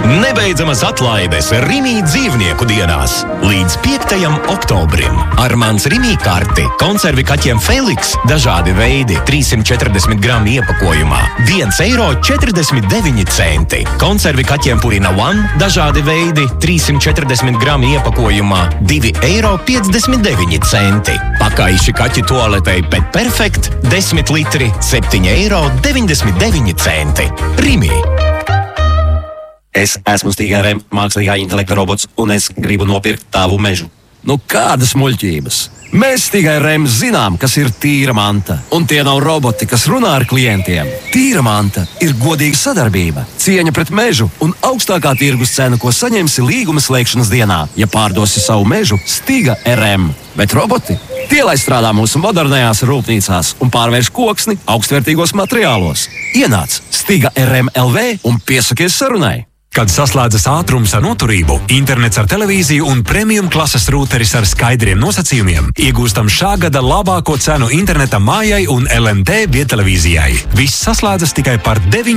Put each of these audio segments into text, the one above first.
Nebeidzamas atlaides Rimi dzīvnieku dienās līdz 5. oktobrim. Ar mans Rimi karti konservi kaķiem Feliks dažādi veidi 340 gramu iepakojumā 1,49 eiro. Konservi kaķiem Purina One dažādi veidi 340 gramu iepakojumā 2,59 eiro. Pakaiši kaķi toaletei Pet Perfect 10 litri 7,99 eiro. Rimi. Es esmu Stiga RM, mākslīgā intelekta robots, un es gribu nopirkt tavu mežu. Nu, kādas muļķības? Mēs Stiga RM zinām, kas ir tīra manta. Un tie nav roboti, kas runā ar klientiem. Tīra manta ir godīga sadarbība, cieņa pret mežu un augstākā tirgus cena, ko saņemsi līguma slēgšanas dienā, ja pārdosi savu mežu Stiga RM. Bet roboti? Tie, lai strādā mūsu modernajās rūpnīcās un pārvērš koksni augstvērtīgos materiālos. Ienāc Stiga RM LV un piesakies sarunai. Kad saslēdzas ātrums ar noturību, internets ar televīziju un premium klases rūteris ar skaidriem nosacījumiem, iegūstam šā gada labāko cenu interneta mājai un LMT viedtelevīzijai. Viss saslēdzas tikai par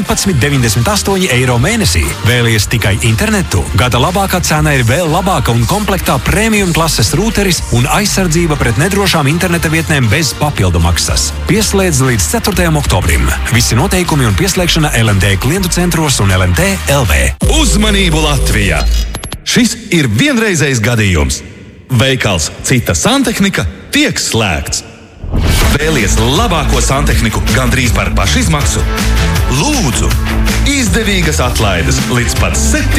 19,98 eiro mēnesī. Vēlies tikai internetu? Gada labākā cena ir vēl labāka un komplektā premium klases rūteris un aizsardzība pret nedrošām interneta vietnēm bez papildu maksas. Pieslēdz līdz 4. oktobrim. Visi noteikumi un pieslēgšana LMT klientu centros un LMT LV. Uzmanību Latvijā! Šis ir vienreizējs gadījums. Veikals Cita Santehnika tiek slēgts. Vēlies labāko santehniku gandrīz par pašizmaksu? Lūdzu! Izdevīgas atlaides līdz pat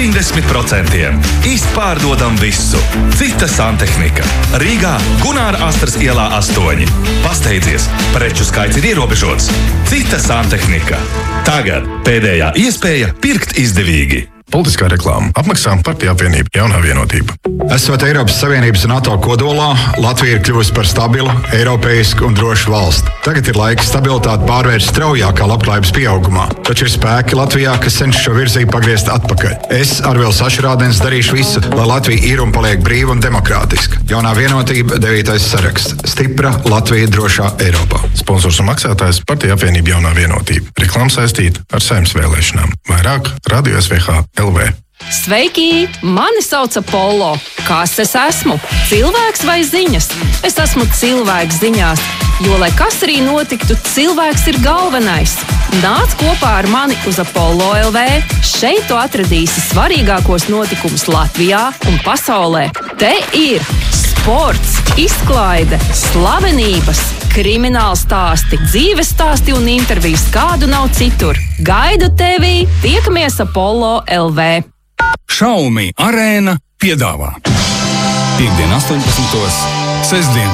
70%. Izpārdodam visu. Cita Santehnika. Rīgā Gunāra Astras ielā 8. Pasteidzies, preču skaits ir ierobežots. Cita Santehnika. Tagad pēdējā iespēja pirkt izdevīgi. Politiskā reklāma apmaksā Partija apvienība Jaunā vienotība. Esot Eiropas Savienības un NATO kodolā, Latvija ir kļuvusi par stabilu, eiropeisku un drošu valsti. Tagad ir laiks stabilitāti pārvērst straujākā labklājības pieaugumā. Taču ir spēki Latvijā, kas cenšas šo virzību pagriezt atpakaļ. Es, Arvils Ašrādens, darīšu visu, lai Latvija ir un paliek brīva un demokrātiska. Jaunā vienotība 9. saraksts. Stipra Latvija drošā Eiropā. Sponsors un maksātājs Partija apvienība Jaunā vienotība. Reklāma saistīta ar Saeimas vēlēšanām. Vairāk Radio SVH LV. Sveiki! Mani sauc Apollo. Kas es esmu? Cilvēks vai ziņas? Es esmu cilvēks ziņās, jo, lai kas arī notiktu, cilvēks ir galvenais. Nāc kopā ar mani uz Apollo LV. Šeit tu atradīsi svarīgākos notikumus Latvijā un pasaulē. Te ir sports, izklaide, slavenības, krimināla stāsti, dzīves stāsti un intervijas, kādu nav citur. Gaidu tevi! Tiekamies Apollo LV! Xiaomi Arēna piedāvā Piektdien 18, sestdien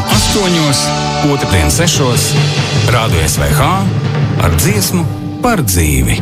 8, otrdien 6, Radio SVH ar dziesmu par dzīvi.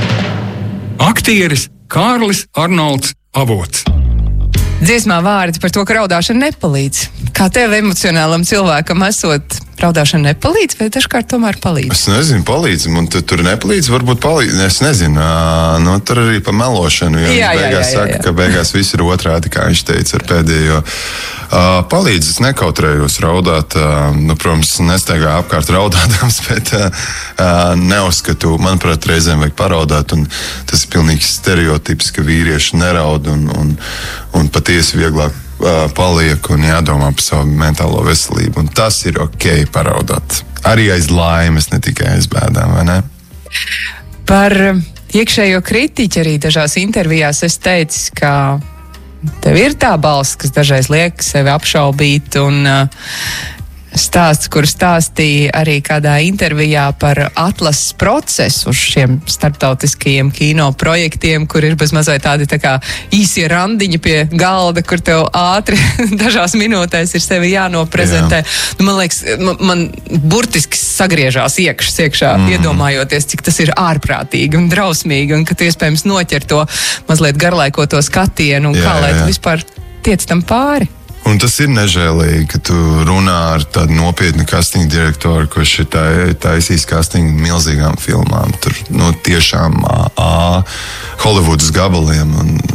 Aktieris Kārlis Arnolds Avots. Dziesmā vārdi par to, ka raudāšana nepalīdz. Kā tev emocionālam cilvēkam esot, raudāšana nepalīdz vai dažkārt tomēr palīdz? Es nezinu, palīdz. Man tur nepalīdz, varbūt palīdz. Es nezinu, tur arī pa melošanu. Jo beigās saka, ka beigās viss ir otrādi, kā viņš teica ar pēdējo. Palīdz, es nekautrējos raudāt. Protams, nestaigāju apkārt raudādams, bet neuzskatu, manuprāt, reizēm vajag paraudāt. Un tas ir pilnīgs stereotips, ka vīrieši neraud un patiesi vieglāk paliek un jādomā par savu mentālo veselību. Un tas ir ok paraudāt. Arī aiz laimes, ne tikai aiz bēdām, vai ne? Par iekšējo kritiķi arī dažās intervijās es teicu, ka tev ir tā balss, kas dažreiz liek sevi apšaubīt un stāsts, kur stāstīja arī kādā intervijā par atlases procesu uz šiem starptautiskajiem kino projektiem, kur ir bezmazliet tādi tā kā īsie randiņi pie galda, kur tev ātri dažās minūtēs ir sevi jānoprezentē. Man liekas, man burtiski sagriežās iekšā, iedomājoties, cik tas ir ārprātīgi un drausmīgi, un ka tu iespējams noķer to mazliet garlaikoto skatienu, un kā lai tu vispār tiec tam pāri. Un tas ir nežēlīgi, ka tu runā ar tādu nopietnu casting direktoru, kurš ir taisījis castingu milzīgām filmām. Tur tiešām Hollywoodas gabaliem. Un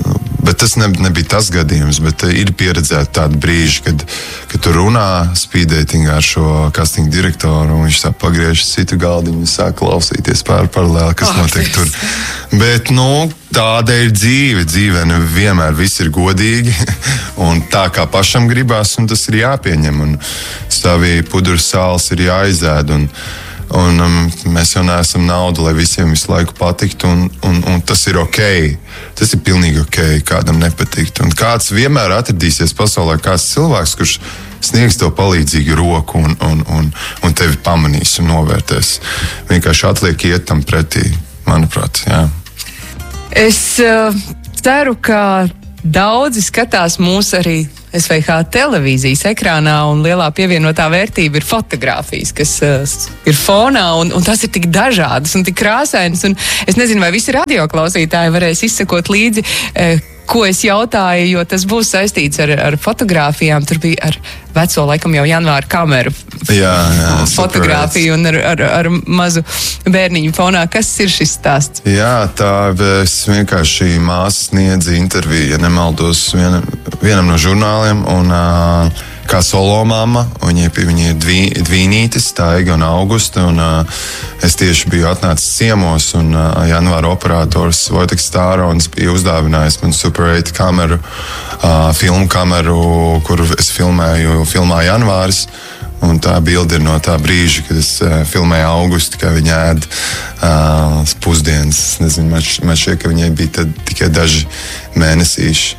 Bet tas nebija tas gadījums, bet ir pieredzēti tādi brīži, kad tu runā speeddatingā ar šo casting direktoru, un viņš tā pagriež citu galdiņu un sāk klausīties paralēli, kas notiek tur. Bet, tāda ir dzīve. Dzīvē nevienmēr viss ir godīgi, un tā kā pašam gribās, un tas ir jāpieņem, un savī pudras sāls ir jāizēd, un mēs jau neesam nauda, lai visiem visu laiku patiktu, un tas ir ok. Tas ir pilnīgi ok, kādam nepatikt. Un kāds vienmēr atradīsies pasaulē, kāds cilvēks, kurš sniegs tev palīdzīgu roku un tevi pamanīs un novērtēs. Vienkārši atliek iet tam pretī, manuprāt, jā. Es ceru, ka daudzi skatās mūs arī SVH televīzijas ekrānā, un lielā pievienotā vērtība ir fotogrāfijas, kas ir fonā, un tas ir tik dažādas un tik krāsainas. Un es nezinu, vai visi radioklausītāji varēs izsekot līdzi, ko es jautāju, jo tas būs saistīts ar fotogrāfijām. Tur bija ar veco, laikam jau janvāra kameru fotogrāfiju un ar mazu bērniņu fonā. Kas ir šis stāsts? Jā, es vienkārši māsa sniedza interviju, ja nemaldos, vienam no žurnāliem, un kā solo mamma, viņi ir dvīnītes, Taiga un Augusta, un es tieši biju atnācis ciemos, un janvāra operators Vojteks Stārons bija uzdāvinājis man Super 8 kameru, filmu kameru, kuru es filmā janvāris. Un tā bilde ir no tā brīža, kad es filmēju Augustu, kā viņa ēd pusdienas. Es nezinu, man šķiet, ka viņai bija tikai daži mēnesīši.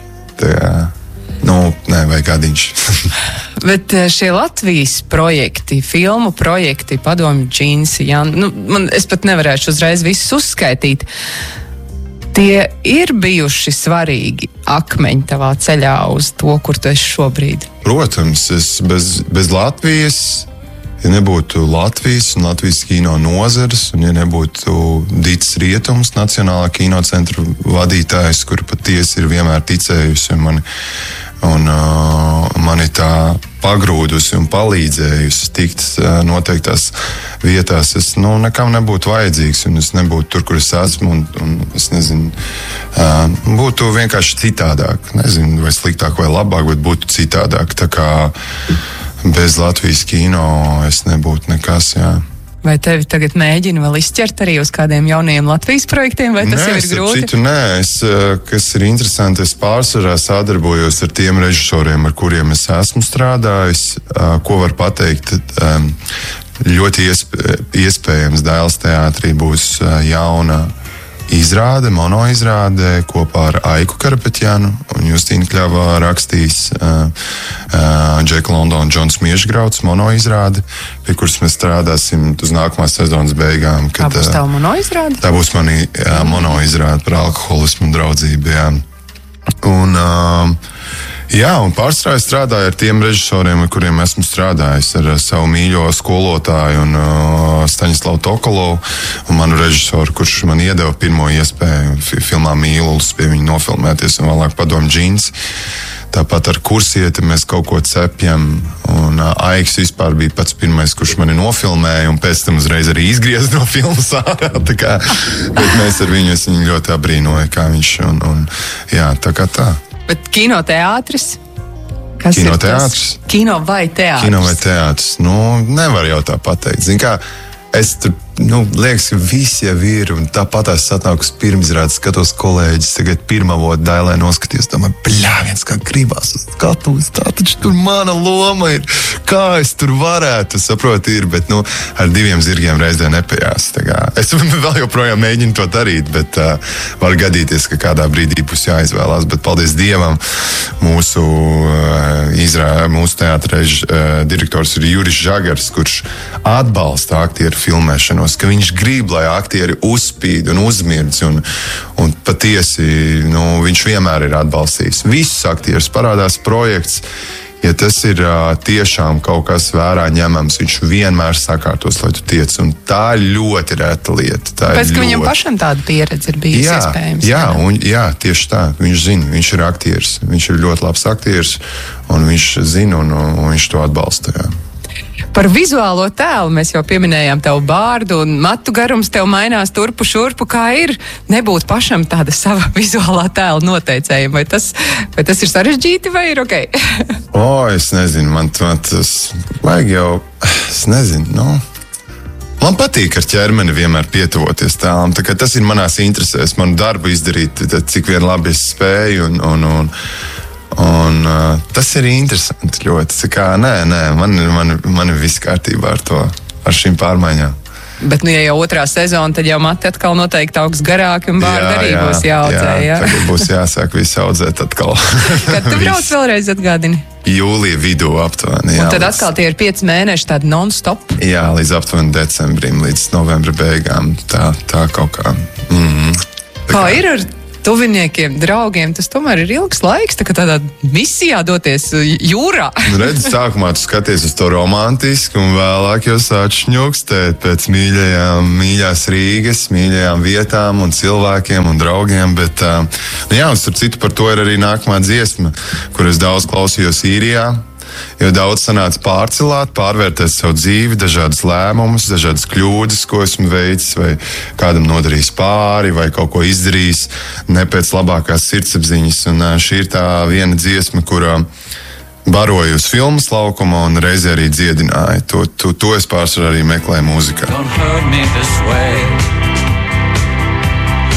Vai gadiņš. Bet šie Latvijas projekti, filmu projekti, Padomju džinsi, es pat nevarēšu uzreiz visus uzskaitīt. Tie ir bijuši svarīgi akmeņi tavā ceļā uz to, kur tu esi šobrīd? Protams, es bez Latvijas, ja nebūtu Latvijas un Latvijas kino nozares, un ja nebūtu Dīts Rietums, Nacionālā kinocentra vadītājs, kur patiesi ir vienmēr ticējusi un mani tā pagrūdusi un palīdzējusi tikt noteiktās vietās, es nekam nebūtu vajadzīgs, un es nebūtu tur, kur es esmu, un es nezinu, būtu vienkārši citādāk. Nezinu, vai sliktāk vai labāk, bet būtu citādāk. Tā kā bez Latvijas kino es nebūtu nekas, jā. Vai tevi tagad mēģina vēl izķert arī uz kādiem jauniem Latvijas projektiem, vai tas jau ir grūti? Kas ir interesanti, es pārsvarā sadarbojos ar tiem režisoriem, ar kuriem es esmu strādājis. Ko var pateikt? Ļoti iespējams Dailes teātrī būs jauna izrāde, monoizrāde kopā ar Aiku Karapetjanu un Justīnu Kļavā rakstīs Džeka Londona un Džons Miežgrauds monoizrāde, pie kuras mēs strādāsim uz nākamās sezonas beigām. Tā būs tava monoizrāde? Tā būs mani monoizrāde par alkoholismu un draudzību, jā. Un pārstrāju strādāju ar tiem režisoriem, ar kuriem esmu strādājis, ar savu mīļo skolotāju un Staņislavu Tokolovu un manu režisoru, kurš man iedeva pirmo iespēju filmā Mīlulis pie viņa nofilmēties un vēlāk Padomju džinsi. Tāpat ar Kursieti mēs kaut ko cepjam, un Aiks vispār bija pats pirmais, kurš mani nofilmēja, un pēc tam uzreiz arī izgriez no filmas ārā. Bet mēs ar viņu, es viņu ļoti abrīnoju, kā viņš, tā kā tā. Bet kinoteātris? Kinoteātris? Kino vai teātris? Kino vai teātris? Nevar jau tā pateikt. Zin kā, es tur, liekas, ka visi jau ir, un tāpat es atnāku uz pirmizrādes, skatos kolēģis, tagad pirmavotu Dailē noskaties, domāju, bļāviens, kā gribās uz skatuves, tā taču tur mana loma ir, kā es tur varētu, saproti ir, bet, ar 2 zirgiem reizē nepajās. Es vēl joprojām mēģinu to darīt, bet var gadīties, ka kādā brīdī būs jāizvēlās, bet paldies Dievam, mūsu teātra direktors ir Juris Žagars, kurš atbalsta aktieru filmēšanu, ka viņš grib, lai aktieri uzspīd un uzmirdz, un patiesi, viņš vienmēr ir atbalstījis. Visus aktierus parādās projekts, ja tas ir tiešām kaut kas vērā ņemams, viņš vienmēr sakārtos, lai tu tiec, un tā ļoti reta lieta. Pēc, ka viņam pašam tāda pieredze ir bijusi iespējams. Jā, tieši tā, viņš zina, viņš ir aktieris, viņš ir ļoti labs aktieris, un viņš zina, un viņš to atbalsta, jā. Par vizuālo tēlu mēs jau pieminējām tev bārdu un matu garums tev mainās turpu šurpu. Kā ir nebūt pašam tāda sava vizuālā tēla noteicējuma? Vai tas ir sarežģīti vai ir ok? Es nezinu, man tas vajag jau, es nezinu, Man patīk ar ķermeni vienmēr pietuvoties tēlam. Tas ir manās interesēs, manu darbu izdarīt, cik vien labi es spēju un tas ir interesanti ļoti. Man ir viss kārtībā ar šīm pārmaiņām. Bet, ja jau otrā sezona, tad jau mati atkal noteikti augs garāki un bārdi arī būs jāaudzē. Jā, tagad būs jāsāk visu audzēt atkal. Kad tu brauc vēlreiz atgādini? Jūlija vidū aptuveni. Un tad atkal tie ir 5 mēneši tādi non-stop? Jā, līdz aptuveni decembrim, līdz novembra beigām. Tā kaut kā. Kā ir ar tuviniekiem, draugiem? Tas tomēr ir ilgs laiks, tādā misijā doties jūrā. Redz, sākumā tu skaties uz to romantiski, un vēlāk jau sāc šņukstēt pēc mīļās Rīgas, mīļajām vietām un cilvēkiem un draugiem. Bet, un starp citu, par to ir arī nākamā dziesma, kur es daudz klausījos Īrijā. Jo daudz sanāca pārvērtēt savu dzīvi, dažādas lēmumus, dažādas kļūdas, ko esmu veicis, vai kādam nodarījis pāri, vai kaut ko izdarījis ne pēc labākās sirdsapziņas. Un šī ir tā viena dziesma, kurā baroju uz filmas laukuma un reizē arī dziedināju. To es pārsvarā arī meklēju mūzikā.